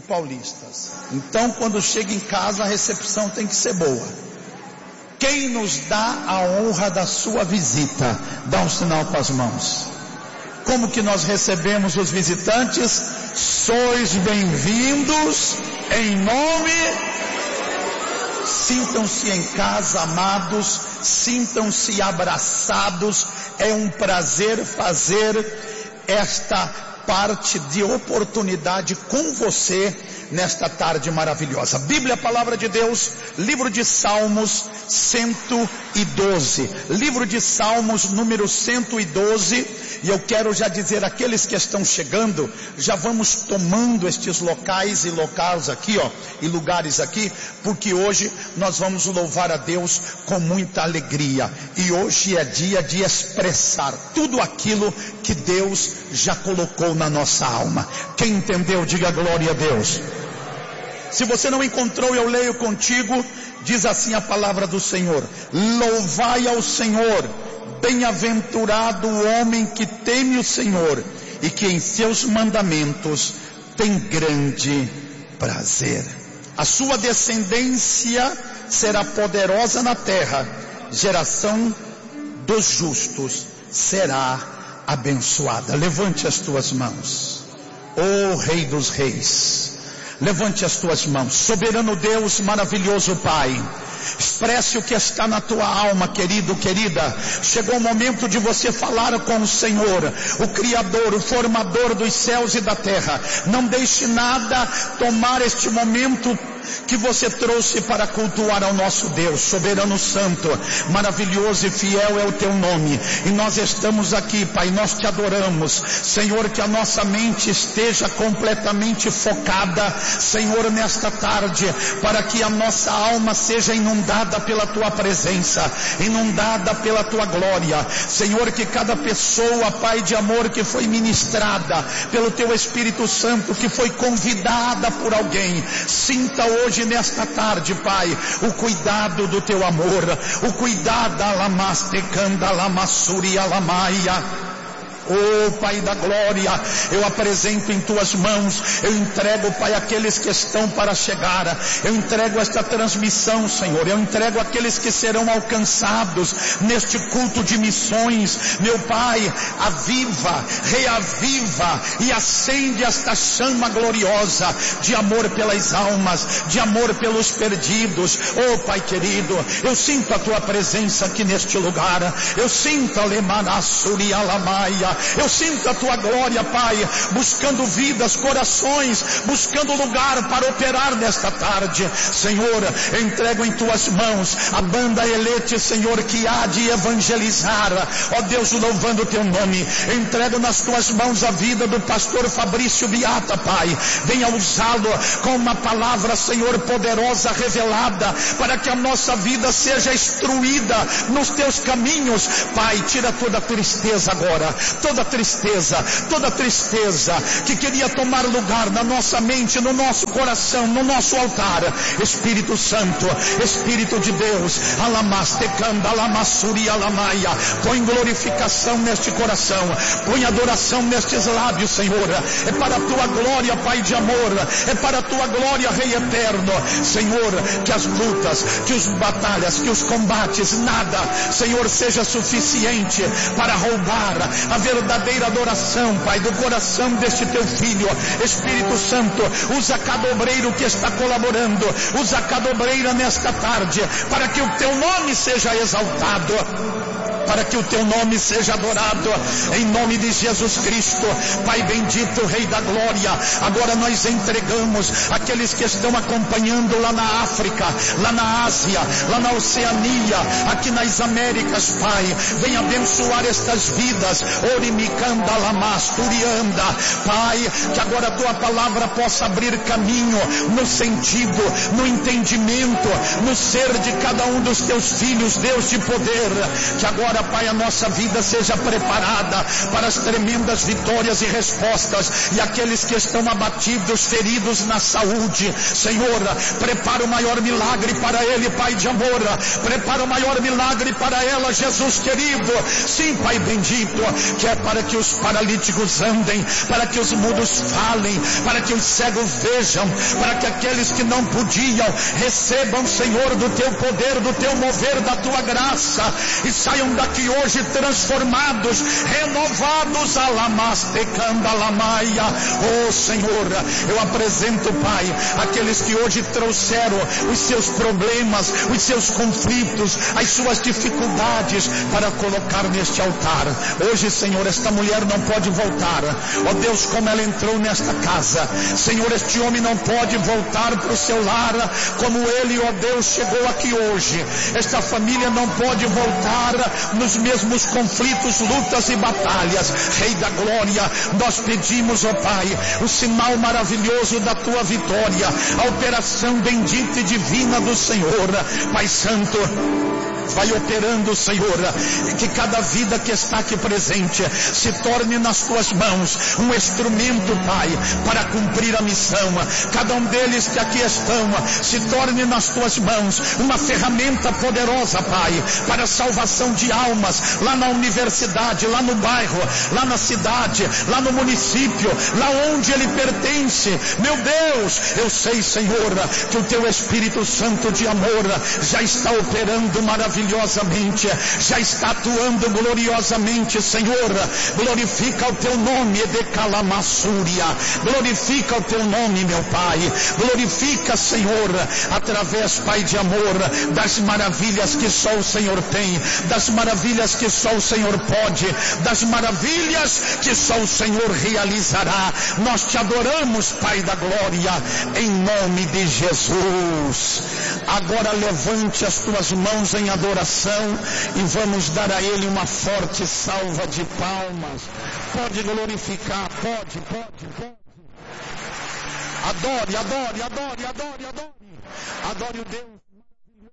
paulistas. Então, quando chega em casa, a recepção tem que ser boa. Quem nos dá a honra da sua visita? Dá um sinal com as mãos. Como que nós recebemos os visitantes? Sois bem-vindos em nome. Sintam-se em casa, amados. Sintam-se abraçados. É um prazer fazer esta parte de oportunidade com você nesta tarde maravilhosa. Bíblia, Palavra de Deus, livro de Salmos 112, livro de Salmos número 112, e eu quero já dizer àqueles que estão chegando, já vamos tomando estes locais e locais aqui, e lugares aqui, porque hoje nós vamos louvar a Deus com muita alegria, e hoje é dia de expressar tudo aquilo que Deus já colocou na nossa alma. Quem entendeu, diga glória a Deus. Se você não encontrou, eu leio contigo. Diz assim a palavra do Senhor: louvai ao Senhor, bem-aventurado o homem que teme o Senhor e que em seus mandamentos tem grande prazer. A sua descendência será poderosa na terra, geração dos justos será abençoada. Levante as tuas mãos, ó Rei dos Reis. Levante as tuas mãos. Soberano Deus, maravilhoso Pai, expresse o que está na tua alma, querido, querida. Chegou o momento de você falar com o Senhor, o Criador, o Formador dos céus e da terra. Não deixe nada tomar este momento que você trouxe para cultuar ao nosso Deus. Soberano Santo, maravilhoso e fiel é o teu nome, e nós estamos aqui, Pai, nós te adoramos, Senhor, que a nossa mente esteja completamente focada, Senhor, nesta tarde, para que a nossa alma seja inundada pela tua presença, inundada pela tua glória, Senhor, que cada pessoa, Pai de amor, que foi ministrada pelo teu Espírito Santo, que foi convidada por alguém, sinta hoje nesta tarde, Pai, o cuidado do teu amor, o cuidado da lamastecanda, lamassuri, alamaia. Oh Pai da glória, eu apresento em tuas mãos, eu entrego, Pai, aqueles que estão para chegar, eu entrego esta transmissão, Senhor, eu entrego aqueles que serão alcançados neste culto de missões. Meu Pai, aviva, reaviva e acende esta chama gloriosa de amor pelas almas, de amor pelos perdidos. Oh Pai querido, eu sinto a tua presença aqui neste lugar, eu sinto a lemanassuri, alamaia. Eu sinto a tua glória, Pai, buscando vidas, corações, buscando lugar para operar nesta tarde. Senhor, eu entrego em tuas mãos a banda Elete, Senhor, que há de evangelizar, ó Deus, louvando o teu nome. Eu entrego nas tuas mãos a vida do pastor Fabrício Biata, Pai, venha usá-lo com uma palavra, Senhor, poderosa, revelada, para que a nossa vida seja instruída nos teus caminhos. Pai, tira toda a tristeza agora, toda tristeza que queria tomar lugar na nossa mente, no nosso coração, no nosso altar. Espírito Santo, Espírito de Deus, alamastecanda, alamassuri, alamaia, põe glorificação neste coração, põe adoração nestes lábios, Senhor. É para a tua glória, Pai de amor, é para a tua glória, Rei eterno. Senhor, que as lutas, que as batalhas, que os combates, nada, Senhor, seja suficiente para roubar a verdadeira adoração, Pai, do coração deste teu filho. Espírito Santo, usa cada obreiro que está colaborando, usa cada obreira nesta tarde, para que o teu nome seja exaltado, para que o teu nome seja adorado, em nome de Jesus Cristo. Pai bendito, Rei da glória, agora nós entregamos aqueles que estão acompanhando lá na África, lá na Ásia, lá na Oceania, aqui nas Américas, Pai, vem abençoar estas vidas, orimicanda, lamasturianda, Pai, que agora a tua palavra possa abrir caminho no sentido, no entendimento, no ser de cada um dos teus filhos, Deus de poder, que agora agora, Pai, a nossa vida seja preparada para as tremendas vitórias e respostas. E aqueles que estão abatidos, feridos na saúde, Senhor, prepara o maior milagre para ele, Pai de amor. Prepara o maior milagre para ela, Jesus querido. Sim, Pai bendito, que é para que os paralíticos andem, para que os mudos falem, para que os cegos vejam, para que aqueles que não podiam recebam, Senhor, do teu poder, do teu mover, da tua graça, e saiam daqui hoje transformados, renovados. Alamastecanda lamaia. Oh Senhor, eu apresento, Pai, aqueles que hoje trouxeram os seus problemas, os seus conflitos, as suas dificuldades para colocar neste altar. Hoje, Senhor, esta mulher não pode voltar. Ó Deus, como ela entrou nesta casa, Senhor, este homem não pode voltar para o seu lar como ele, ó Deus, chegou aqui hoje. Esta família não pode voltar nos mesmos conflitos, lutas e batalhas. Rei da glória, nós pedimos, ó Pai, o sinal maravilhoso da tua vitória, a operação bendita e divina do Senhor. Pai Santo, vai operando, Senhor, que cada vida que está aqui presente se torne nas tuas mãos um instrumento, Pai, para cumprir a missão. Cada um deles que aqui estão se torne nas tuas mãos uma ferramenta poderosa, Pai, para a salvação de almas, lá na universidade, lá no bairro, lá na cidade, lá no município, lá onde ele pertence. Meu Deus, eu sei, Senhor, que o teu Espírito Santo de amor já está operando maravilhosamente, já está atuando gloriosamente, Senhor. Glorifica o teu nome, de Calamassúria, glorifica o teu nome, meu Pai, glorifica, Senhor, através, Pai de amor, das maravilhas que só o Senhor tem, das maravilhas que só o Senhor pode, das maravilhas que só o Senhor realizará. Nós te adoramos, Pai da glória, em nome de Jesus. Agora levante as tuas mãos em adoração e vamos dar a Ele uma forte salva de palmas. Pode glorificar, pode. Adore. Adore o Deus.